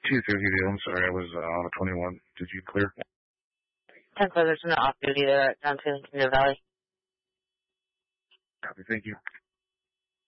2:30. I'm sorry, I was on a 21. Did you clear? 10 there's an off duty there at John Taylor Valley. Copy, thank you.